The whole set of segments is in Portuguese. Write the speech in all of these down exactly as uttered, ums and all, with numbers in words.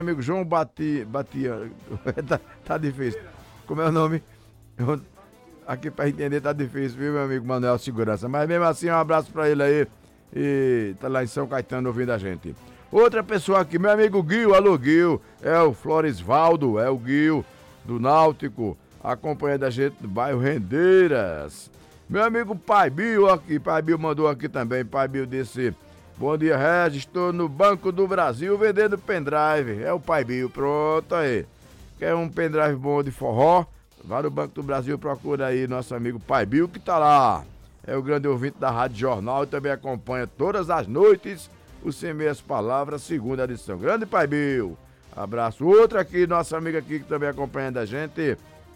Amigo João Bati, Batia, tá, tá difícil. Como é o nome? Eu, aqui pra entender tá difícil, viu, meu amigo Manuel Segurança. Mas mesmo assim, um abraço pra ele aí. E tá lá em São Caetano ouvindo a gente. Outra pessoa aqui, meu amigo Guil, alô Guil, é o Floresvaldo, é o Guil do Náutico, acompanhando a gente do bairro Rendeiras. Meu amigo Pai Bill aqui, Pai Bill mandou aqui também, Pai Bill disse: bom dia, Regis, estou no Banco do Brasil vendendo pendrive. É o Pai Bill, pronto aí. Quer um pendrive bom de forró? Vai no Banco do Brasil, procura aí nosso amigo Pai Bill que tá lá. É o grande ouvinte da Rádio Jornal e também acompanha todas as noites o Sem Meias Palavras, segunda edição. Grande Pai Bill. Abraço. Outro aqui, nossa amiga aqui que também acompanha a gente.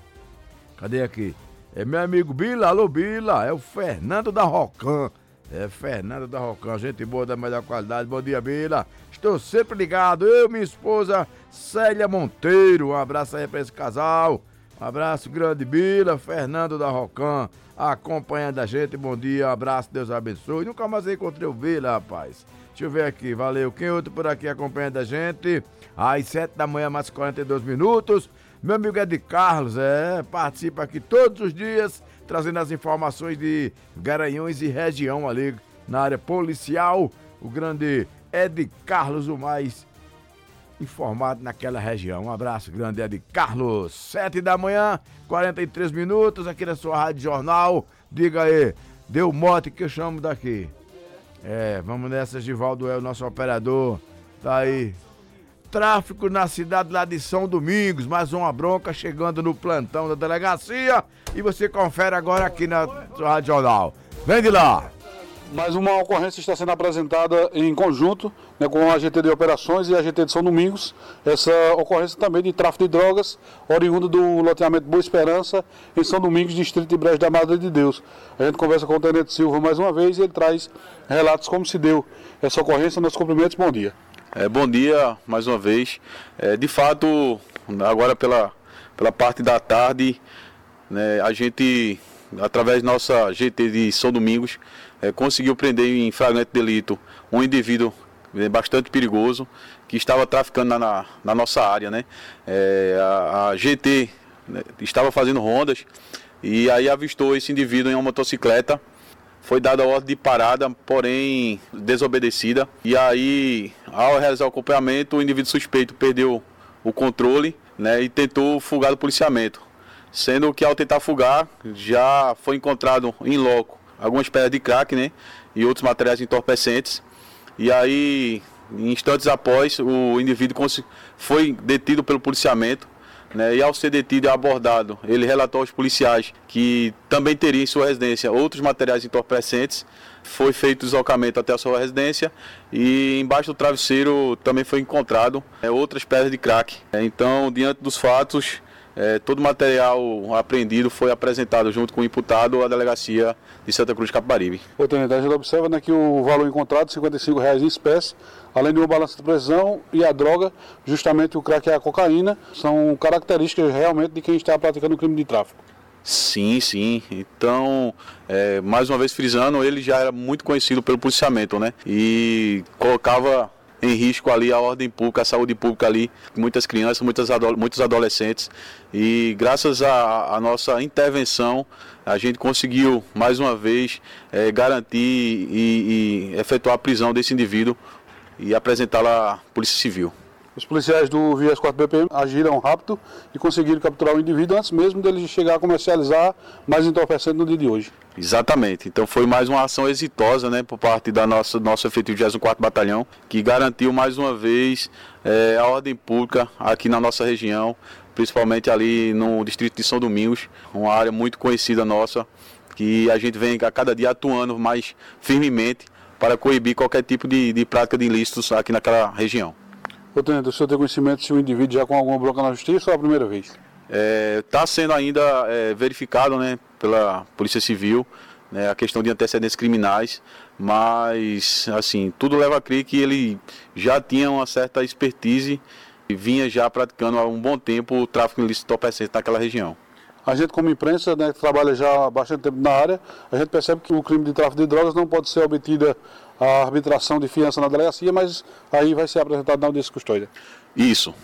Cadê aqui? É meu amigo Bila, alô Bila, é o Fernando da Rocan. É Fernando da Rocan, gente boa da melhor qualidade. Bom dia, Bila. Estou sempre ligado. Eu, minha esposa Célia Monteiro. Um abraço aí pra esse casal. Um abraço grande, Bila, Fernando da Rocan, acompanhando a gente. Bom dia, um abraço, Deus abençoe. Nunca mais encontrei o Bila, rapaz. Deixa eu ver aqui, valeu. Quem outro por aqui acompanhando a gente? Às sete da manhã, mais quarenta e dois minutos. Meu amigo Ed Carlos, é, participa aqui todos os dias, trazendo as informações de Garanhuns e região ali na área policial. O grande Ed Carlos, o mais informado naquela região. Um abraço grande, Ed Carlos. Sete da manhã, quarenta e três minutos, aqui na sua Rádio Jornal. Diga aí, deu mote que eu chamo daqui. É, vamos nessa, Givaldo é o nosso operador. Tá aí. Tráfico na cidade lá de São Domingos, mais uma bronca chegando no plantão da delegacia e você confere agora aqui na Rádio Jornal. Vem de lá! Mais uma ocorrência está sendo apresentada em conjunto, né, com a G T de Operações e a G T de São Domingos. Essa ocorrência também de tráfico de drogas, oriundo do loteamento Boa Esperança, em São Domingos, distrito de Brejo da Madre de Deus. A gente conversa com o Tenente Silva mais uma vez e ele traz relatos como se deu essa ocorrência. Nos cumprimentos, bom dia. É, bom dia, mais uma vez. É, de fato, agora pela, pela parte da tarde, né, a gente, através da nossa G T de São Domingos, é, conseguiu prender em flagrante delito um indivíduo é, bastante perigoso que estava traficando na, na, na nossa área, né? É, a, a G T, né, estava fazendo rondas e aí avistou esse indivíduo em uma motocicleta. Foi dada a ordem de parada, porém desobedecida. E aí, ao realizar o acompanhamento, o indivíduo suspeito perdeu o controle, né, e tentou fugar do policiamento. Sendo que ao tentar fugar, já foi encontrado em loco algumas pedras de crack, né, e outros materiais entorpecentes. E aí, instantes após, o indivíduo foi detido pelo policiamento. Né, e ao ser detido e abordado, ele relatou aos policiais que também teria em sua residência outros materiais entorpecentes. Foi feito o deslocamento até a sua residência e embaixo do travesseiro também foi encontrado é, outras pedras de crack. É, então, diante dos fatos, é, todo o material apreendido foi apresentado junto com o imputado à delegacia de Santa Cruz de Capibaribe. O tenente, a gente observa, né, que o valor encontrado, cinquenta e cinco reais em espécie, além de uma balança de precisão e a droga, justamente o crack e a cocaína, são características realmente de quem está praticando o crime de tráfico. Sim, sim. Então, é, mais uma vez frisando, ele já era muito conhecido pelo policiamento, né? E colocava em risco ali a ordem pública, a saúde pública ali, muitas crianças, muitas ado- muitos adolescentes. E graças à nossa intervenção, a gente conseguiu, mais uma vez, é, garantir e, e efetuar a prisão desse indivíduo e apresentá-la à Polícia Civil. Os policiais do Vias quatro B P M agiram rápido e conseguiram capturar o indivíduo antes mesmo dele chegar a comercializar mais entorpecente no dia de hoje. Exatamente. Então foi mais uma ação exitosa, né, por parte da nossa nosso efetivo vigésimo quarto Batalhão, que garantiu mais uma vez é, a ordem pública aqui na nossa região, principalmente ali no distrito de São Domingos, uma área muito conhecida nossa, que a gente vem a cada dia atuando mais firmemente para coibir qualquer tipo de, de prática de ilícitos aqui naquela região. Ô, tenente, o senhor tem conhecimento se o indivíduo já com alguma bronca na justiça ou é a primeira vez? Está é, sendo ainda é, verificado, né, pela Polícia Civil, né, a questão de antecedentes criminais, mas assim, tudo leva a crer que ele já tinha uma certa expertise e vinha já praticando há um bom tempo o tráfico ilícito de entorpecentes naquela região. A gente, como imprensa, né, que trabalha já há bastante tempo na área, a gente percebe que o crime de tráfico de drogas não pode ser obtida a arbitração de fiança na delegacia, mas aí vai ser apresentado na audiência de custódia. Isso.